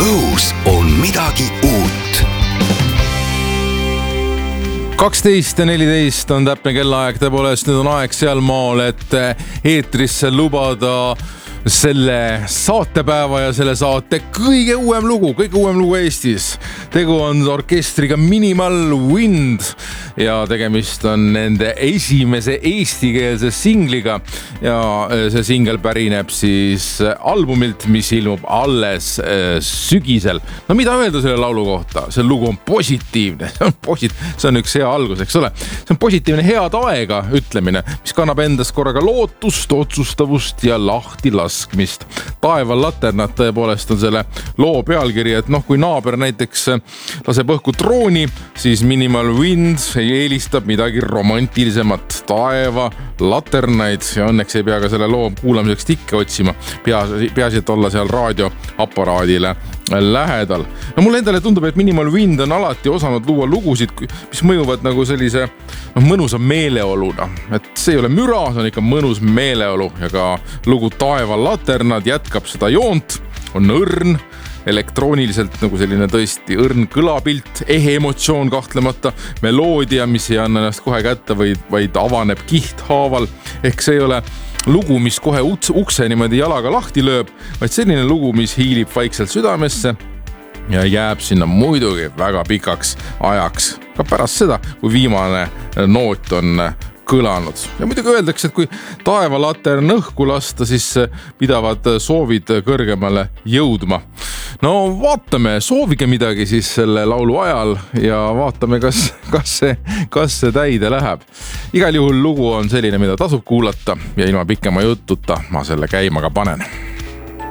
õhus on midagi uut. 12:14 on täpne kellaaeg, tõepoolest nüüd on aeg sealmaal, et eetrisse lubada selle saatepäeva ja selle saate kõige uuem lugu Eestis. Tegu on orkestriga Minimal Wind ja tegemist on nende esimese eestikeelse singliga ja see singel pärineb siis albumilt, mis ilmub alles sügisel. No mida öelda selle laulu kohta? See lugu on positiivne, see on üks hea algus, eks ole? See on positiivne head aega ütlemine, mis kannab endas korraga lootust, otsustavust ja lahtilaskmist. Taeval laternad tõepoolest on selle loo pealkiri, et kui naaber näiteks laseb õhku drooni, siis Minimal Wind eelistab midagi romantilisemat, taeva laternaid ja õnneks ei pea ka selle loo kuulamiseks tikke otsima, peaasi, et olla seal raadioaparaadile lähedal. No mulle endale tundub, et Minimal Wind on alati osanud luua lugusid, mis mõjuvad nagu sellise mõnusa meeleoluna. Et see ei ole müra, see on ikka mõnus meeleolu ja ka lugu Taeva laternad jätkab seda joont, on õrn, elektrooniliselt nagu selline tõesti õrn kõlapilt, ehe emotsioon kahtlemata, meloodia, mis ei anna ennast kohe kätte, vaid avaneb kihthaaval. Ehk see ei ole lugu, mis kohe ukse niimoodi jalaga lahti lööb, vaid selline lugu, mis hiilib vaikselt südamesse ja jääb sinna muidugi väga pikaks ajaks. Ka pärast seda, kui viimane noot on kõlanud. Ja muidugi öeldakse, et kui taevalatern õhku lasta, siis pidavad soovid kõrgemale jõudma. No vaatame, soovige midagi siis selle laulu ajal ja vaatame, kas see täide läheb. Igal juhul lugu on selline, mida tasub kuulata ja ilma pikema jututa ma selle käima ka panen.